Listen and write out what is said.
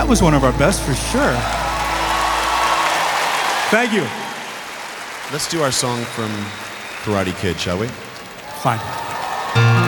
was one of our best for sure. Thank you. Let's do our song from Karate Kid, shall we? Fine.